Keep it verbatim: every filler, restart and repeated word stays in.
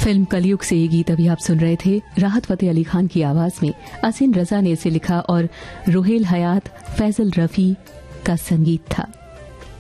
Film कलयुग से ये गीत अभी आप सुन रहे थे। राहत फतेह अली खान की आवाज में असिन रजा ने इसे लिखा और रुहेल हयात फैजल रफी का संगीत था।